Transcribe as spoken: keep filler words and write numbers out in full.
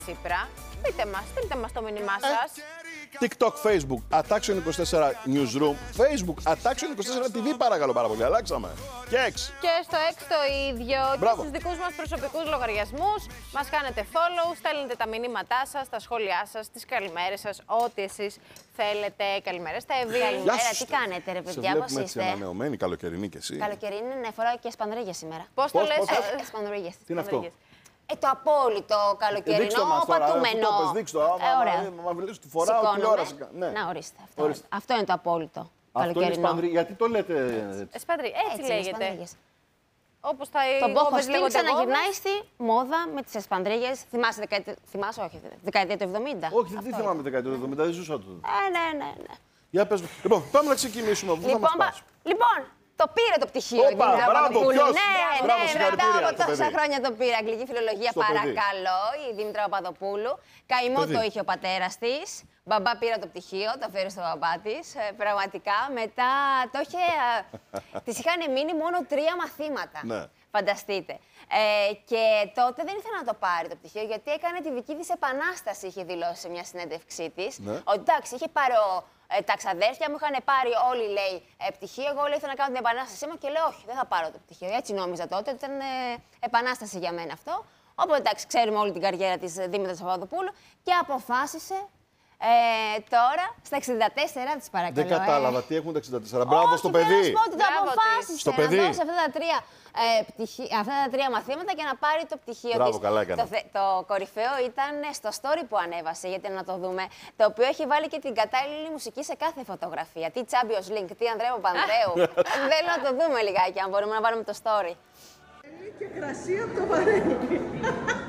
Τσίπρα. Πείτε μας, στείλτε μας το μήνυμά σας. TikTok, Facebook, Attraction είκοσι τέσσερα Newsroom, Facebook, Attraction είκοσι τέσσερα τι βι, παρακαλώ πάρα πολύ. Αλλάξαμε. Και X. Και στο X το ίδιο. Μπράβο. Και στους δικούς μας προσωπικούς λογαριασμούς. Μας κάνετε follow, στέλνετε τα μηνύματά σας, τα σχόλιά σας, τις καλημέρες σας, ό,τι εσείς θέλετε. Καλημέρα στα Εύη. Καλημέρα, τι κάνετε, ρε παιδιά, πώς Σε είστε? ανανεωμένη, καλοκαιρινή κι εσύ. Καλοκαιρινή είναι, φοράω και σπανδρίγες σήμερα. Πώς το Πώς, λες, πώς, ε, πώς? Ε, σπανδρίγες. Τι είναι αυτό? Ε, το απόλυτο Ε, δείξτε καλοκαιρινό, μας τώρα, πατούμενο. αφού το πες, δείξτε το. Άμα, Ε, ωραία. άμα, άμα βλέπεις, του φοράω Σηκώνομαι. τηλεόραση. Ναι. Να, ορίστε. Αυτό, Ορίστε. αυτό είναι το απόλυτο Αυτό είναι καλοκαιρινό. σπανδρί. Γιατί το λέτε έτσι? Εσπαντρί, έτσι, είναι, λέγεται. σπανδρίγες. Όπως τα Το μπόχο όπες στυλ λέγονται ξαναγυρνάει στη μόδα με τις εσπανδρίγες. Θυμάσαι, δεκαετία, θυμάσαι, όχι, δεκαετία του εβδομήντα. Όχι, δεν θυμάμαι δεκαετία του εβδομήντα, δεν ζούσα τότε. Ε, ναι, ναι, ναι. Για πες μου. Λοιπόν, πάμε να ξεκινήσουμε. Πού θα μας Λοιπόν, πα- πας? λοιπόν, το πήρε το πτυχίο. Όπα, η Δήμητρα μπράβο, Παπαδοπούλου. ποιος? Ναι, Μπράβο, ναι, μετά συγχαρητήρια από στο τόσα παιδί. χρόνια το πήρε. Αγγλική φιλολογία, Στο παιδί. παρακαλώ, η Δήμητρα Παπαδοπούλου. Καημό Παιδί. το είχε ο πατέρας της. Μπαμπά πήρα το πτυχίο, το φέρει στο μπαμπά της. Ε, πραγματικά μετά το είχε. Της είχαν μείνει μόνο τρία μαθήματα. Ναι. Φανταστείτε. Ε, και τότε δεν ήθελε να το πάρει το πτυχίο, γιατί έκανε τη δική της επανάσταση, είχε δηλώσει σε μια συνέντευξή της. Ναι. Ότι εντάξει, είχε πάρει ο, ε, τα ξαδέρφια μου, είχαν πάρει όλοι, λέει, ε, πτυχίο. Εγώ λέει, ήθελα να κάνω την επανάστασή μου και λέω, όχι, δεν θα πάρω το πτυχίο. Έτσι νόμιζα τότε, ότι ήταν ε, επανάσταση για μένα αυτό. Οπότε εντάξει, ξέρουμε όλη την καριέρα της Δήμητρας Παπαδοπούλου και αποφάσισε. Ε, τώρα, στα εξήντα τέσσερα της παρακαλώ. Δεν κατάλαβα τι έχουν τα εξήντα τέσσερα. Μπράβο στο Όχι, θέλω να παιδί. σου πω ότι το Μπράβο της. αποφάσισε Στο να παιδί. δώσει αυτά τα τρία, ε, πτυχί, αυτά τα τρία μαθήματα και να πάρει το πτυχίο Μπράβο, της. καλά έκανε. Το, θε- το κορυφαίο ήταν στο story που ανέβασε, γιατί να το δούμε, το οποίο έχει βάλει και την κατάλληλη μουσική σε κάθε φωτογραφία. Τι Champions League, τι Ανδρέου Παπανδρέου. Θέλω να το δούμε λιγάκι, αν μπορούμε να βάλουμε το story. Και κρασί από το βαρέλι.